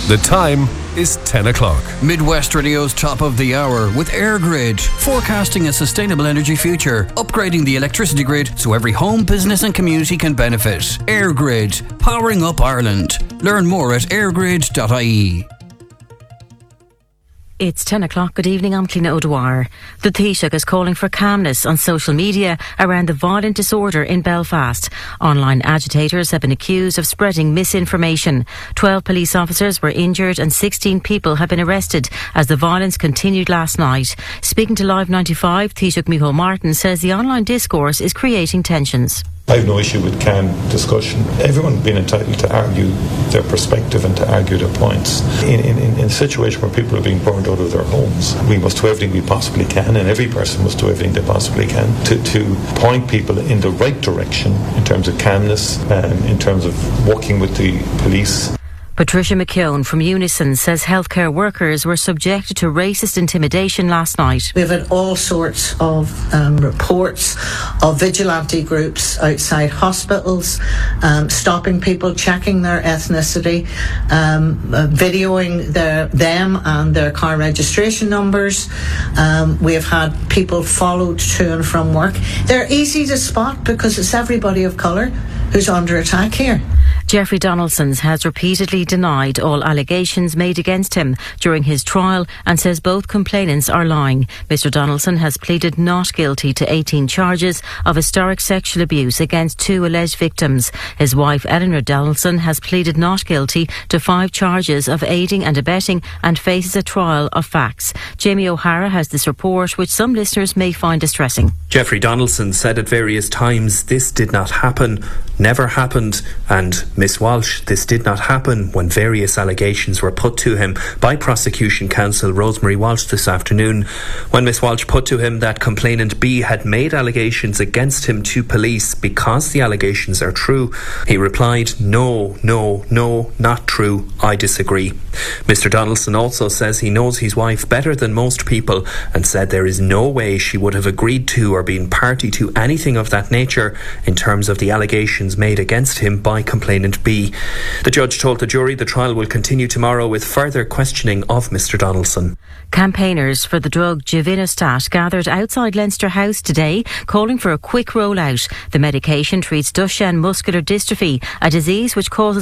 The time is 10 o'clock. Midwest Radio's top of the hour with AirGrid, forecasting a sustainable energy future, upgrading the electricity grid so every home, business and community can benefit. AirGrid, powering up Ireland. Learn more at airgrid.ie. It's 10 o'clock. Good evening, I'm Cliona O'Dwyer. The Taoiseach is calling for calmness on social media around the violent disorder in Belfast. Online agitators have been accused of spreading misinformation. 12 police officers were injured and 16 people have been arrested as the violence continued last night. Speaking to Live 95, Taoiseach Micheál Martin says the online discourse is creating tensions. I have no issue with calm discussion. Everyone being entitled to argue their perspective and to argue their points. In a situation where people are being burned out of their homes, we must do everything we possibly can, and every person must do everything they possibly can to point people in the right direction in terms of calmness, in terms of working with the police. Patricia McKeown from Unison says healthcare workers were subjected to racist intimidation last night. We've had all sorts of reports of vigilante groups outside hospitals, stopping people, checking their ethnicity, videoing them and their car registration numbers. We have had people followed to and from work. They're easy to spot because it's everybody of colour who's under attack here. Jeffrey Donaldson has repeatedly denied all allegations made against him during his trial and says both complainants are lying. Mr Donaldson has pleaded not guilty to 18 charges of historic sexual abuse against 2 alleged victims. His wife Eleanor Donaldson has pleaded not guilty to 5 charges of aiding and abetting and faces a trial of facts. Jamie O'Hara has this report, which some listeners may find distressing. Jeffrey Donaldson said at various times this did not happen, never happened, and Miss Walsh, this did not happen, when various allegations were put to him by prosecution counsel Rosemary Walsh this afternoon. When Miss Walsh put to him that complainant B had made allegations against him to police because the allegations are true, he replied, no, not true, I disagree. Mr Donaldson also says he knows his wife better than most people and said there is no way she would have agreed to or been party to anything of that nature in terms of the allegations made against him by complainant B. The judge told the jury the trial will continue tomorrow with further questioning of Mr Donaldson. Campaigners for the drug Givinostat gathered outside Leinster House today, calling for a quick rollout. The medication treats Duchenne muscular dystrophy, a disease which causes